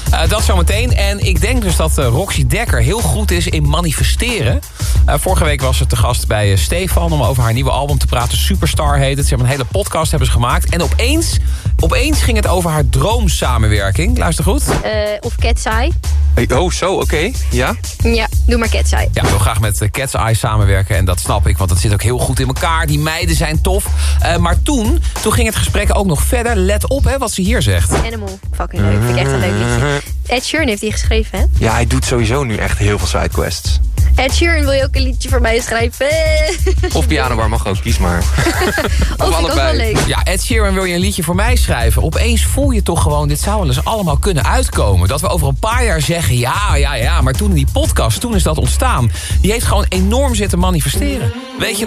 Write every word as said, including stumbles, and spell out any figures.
Uh, dat zometeen. En ik denk dus dat uh, Roxy Dekker heel goed is in manifesteren. Uh, vorige week was ze te gast bij uh, Stefan om over haar nieuwe album te praten. Superstar heet het. Ze hebben een hele podcast hebben ze gemaakt. En opeens, opeens ging het over haar droomsamenwerking. Luister goed. Uh, of Cat's Eye. Oh, zo, oké. Okay. Ja? Ja, doe maar Cat's Eye. Ja, ik wil graag met uh, Cat's Eye samenwerken. En dat snap ik, want dat zit ook heel goed in elkaar. Die meiden zijn tof. Uh, maar toen, toen ging het gesprek ook nog verder. Let op hè, wat ze hier zegt. Animal, fucking leuk. Vind ik echt een leuk liedje. Ed Sheeran heeft die geschreven, hè? Ja, hij doet sowieso nu echt heel veel sidequests. Ed Sheeran, wil je ook een liedje voor mij schrijven? Of Pianobar mag ook, kies maar. Of allebei. Ook wel leuk. Ja, Ed Sheeran, wil je een liedje voor mij schrijven? Opeens voel je toch gewoon, dit zou wel eens allemaal kunnen uitkomen. Dat we over een paar jaar zeggen, ja, ja, ja. Maar toen in die podcast, toen is dat ontstaan. Die heeft gewoon enorm zitten manifesteren. Weet je